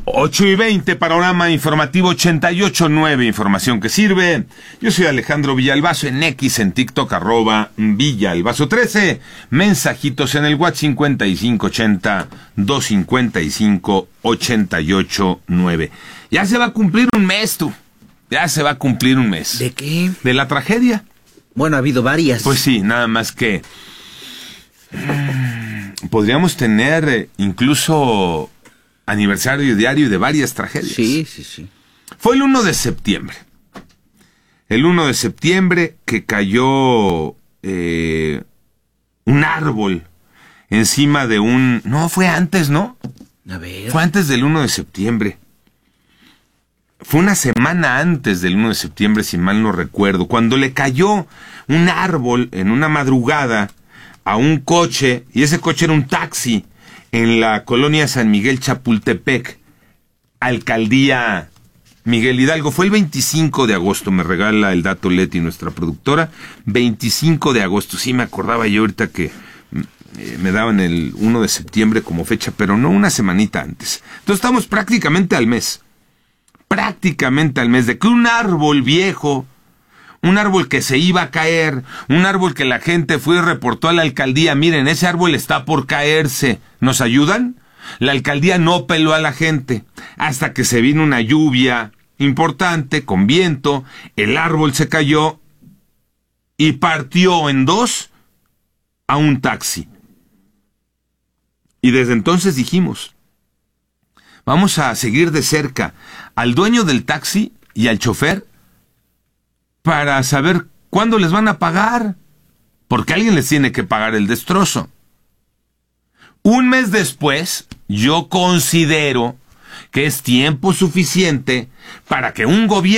8:20, panorama informativo 88.9, información que sirve. Yo soy Alejandro Villalbazo, en X, en TikTok, @Villalbazo13. Mensajitos en el WhatsApp 5580-255-889. Ya se va a cumplir un mes, tú. Ya se va a cumplir un mes. ¿De qué? De la tragedia. Bueno, ha habido varias. Pues sí, nada más que... podríamos tener incluso... aniversario diario de varias tragedias. Sí. Fue el 1 de septiembre. El 1 de septiembre que cayó un árbol encima de un... No, fue antes, ¿no? A ver. Fue antes del 1 de septiembre. Fue una semana antes del 1 de septiembre, si mal no recuerdo, cuando le cayó un árbol en una madrugada a un coche, y ese coche era un taxi, en la colonia San Miguel Chapultepec, alcaldía Miguel Hidalgo. Fue el 25 de agosto, me regala el dato Leti, nuestra productora. 25 de agosto, sí me acordaba yo ahorita que me daban el 1 de septiembre como fecha, pero no, una semanita antes. Entonces estamos prácticamente al mes de que un árbol viejo, un árbol que se iba a caer, un árbol que la gente fue y reportó a la alcaldía: miren, ese árbol está por caerse, ¿nos ayudan? La alcaldía no peló a la gente, hasta que se vino una lluvia importante, con viento, el árbol se cayó y partió en dos a un taxi. Y desde entonces dijimos, vamos a seguir de cerca al dueño del taxi y al chofer para saber cuándo les van a pagar, porque alguien les tiene que pagar el destrozo. Un mes después, yo considero que es tiempo suficiente para que un gobierno